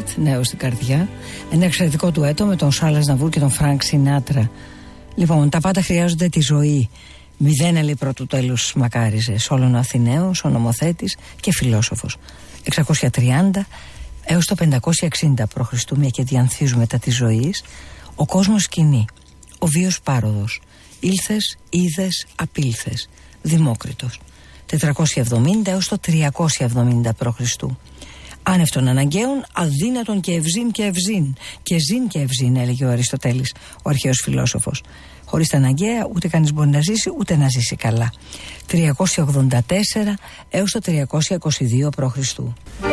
νέο στην καρδιά. Ένα εξαιρετικό ντουέτο με τον Σάλα Ναβούρ και τον Φρανκ Σινάτρα. Λοιπόν, τα πάντα χρειάζονται τη ζωή. Μηδέν λέει πρώτου τέλους μακάριζε. Όλων ο Αθηναίος, ο νομοθέτης και φιλόσοφος. 630 έως το 560 π.Χ. μια και διανθίζουμε μετά της ζωής. Ο κόσμος σκηνή. Ο βίος πάροδος. Ήλθες, είδες, απήλθες. Δημόκριτος. 470 έως το 370 π.Χ. Άνευ των αναγκαίων, αδύνατον και ευζήν και ευζήν. Και ζήν και ευζήν, έλεγε ο Αριστοτέλης, ο αρχαίος φιλόσοφος. Χωρίς τα αναγκαία, ούτε κανείς μπορεί να ζήσει, ούτε να ζήσει καλά. 384 έως το 322 π.Χ.